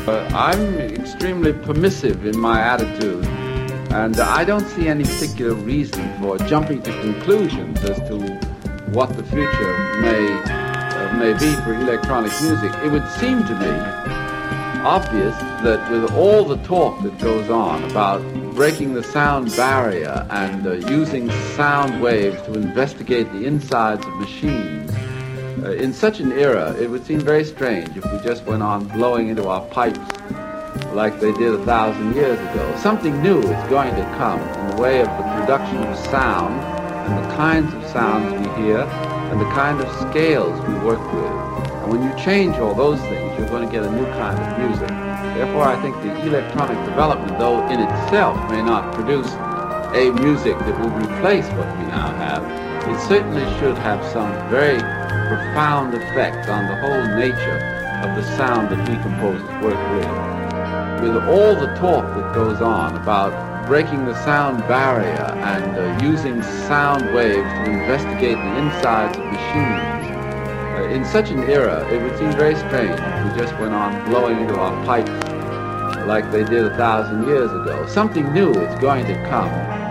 I'm extremely permissive in my attitude, and I don't see any particular reason for jumping to conclusions as to what the future may be for electronic music. It would seem to me obvious that with all the talk that goes on about breaking the sound barrier and using sound waves to investigate the insides of machines, in such an era, it would seem very strange if we just went on blowing into our pipes like they did 1,000 years ago. Something new is going to come in the way of the production of sound and the kinds of sounds we hear and the kind of scales we work with. And when you change all those things, you're going to get a new kind of music. Therefore, I think the electronic development, though in itself may not produce a music that will replace what we now have, it certainly should have some very profound effect on the whole nature of the sound that we composers work with. With all the talk that goes on about breaking the sound barrier and using sound waves to investigate the insides of machines, in such an era, it would seem very strange if we just went on blowing into our pipes like they did 1,000 years ago. Something new is going to come